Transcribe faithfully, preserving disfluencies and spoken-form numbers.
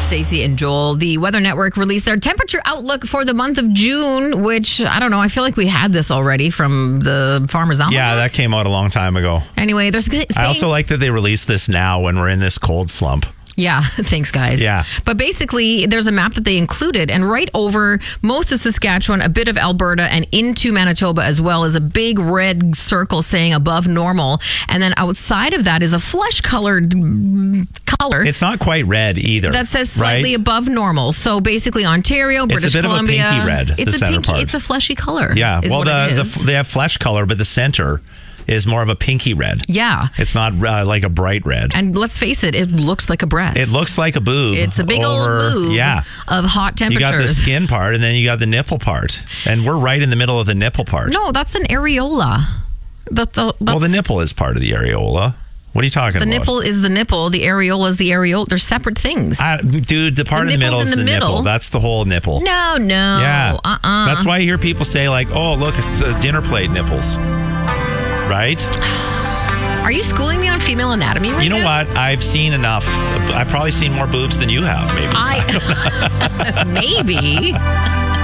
Stacey and Joel. The Weather Network released their temperature outlook for the month of June, which, I don't know, I feel like we had this already from the Farmer's Almanac. Yeah, that came out a long time ago. Anyway, there's saying, I also like that they released this now when we're in this cold slump. Yeah, thanks, guys. Yeah. But basically, there's a map that they included, and right over most of Saskatchewan, a bit of Alberta, and into Manitoba as well, is a big red circle saying above normal. And then outside of that is a flesh-colored color. It's not quite red either. That says slightly right? above normal. So basically, Ontario, British it's a bit Columbia. Of a pinky red, it's the a center pinky. part. It's a fleshy color. Yeah. Is well, what the, it is. the they have flesh color, but the center is more of a pinky red. Yeah. It's not uh, like a bright red. And let's face it, it looks like a breast. It looks like a boob. It's a big over, old boob yeah. of hot temperatures. You got the skin part, and then you got the nipple part. And we're right in the middle of the nipple part. No, that's an areola. That's, a, that's well, the nipple is part of the areola. What are you talking the about? The nipple is the nipple. The areola is the areola. They're separate things. Uh, dude, the part the in the middle is in the, the middle. nipple. That's the whole nipple. No, no. Yeah. Uh-uh. That's why you hear people say, like, oh, look, it's uh, dinner plate nipples. Right? Are you schooling me on female anatomy right You know now? what? I've seen enough. I've probably seen more boobs than you have, maybe. I maybe.